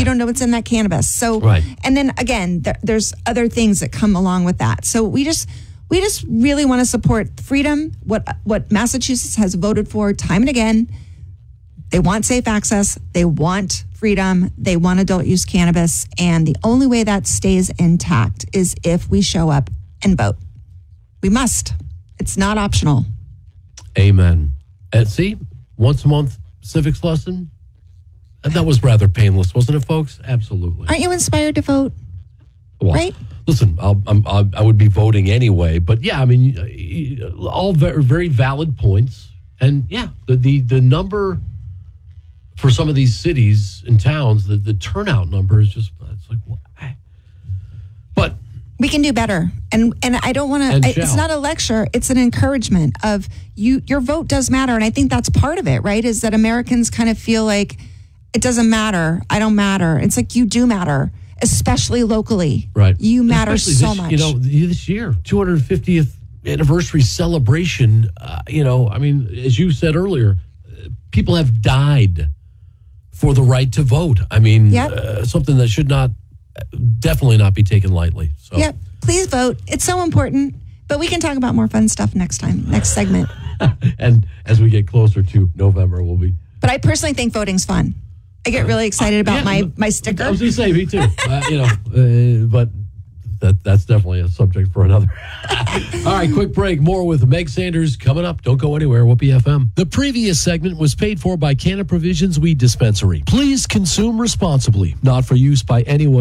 don't know what's in that cannabis. So, Right. And then again, there's other things that come along with that. So we just really want to support freedom. What Massachusetts has voted for time and again. They want safe access. They want freedom. They want adult use cannabis. And the only way that stays intact is if we show up and vote. We must. It's not optional. Amen. And see, once a month civics lesson. And that was rather painless, wasn't it, folks? Absolutely. Aren't you inspired to vote? Well, right? Listen, I would be voting anyway. But yeah, I mean, all very, very valid points. And yeah, the number for some of these cities and towns, the turnout number is just, it's like, why? But we can do better. And I don't want to, it's not a lecture. It's an encouragement of your vote does matter. And I think that's part of it, right? Is that Americans kind of feel like it doesn't matter. I don't matter. It's like you do matter, especially locally. Right. You matter so much. You know, this year, 250th anniversary celebration, I mean, as you said earlier, people have died for the right to vote. I mean, something that should definitely not be taken lightly. So. Yep. Please vote. It's so important. But we can talk about more fun stuff next segment. And as we get closer to November, we'll be. But I personally think voting's fun. I get really excited about my sticker. I was going to say, me too. But that's definitely a subject for another. All right, quick break. More with Meg Sanders coming up. Don't go anywhere. Whoopee FM. The previous segment was paid for by Canna Provisions Weed Dispensary. Please consume responsibly. Not for use by anyone.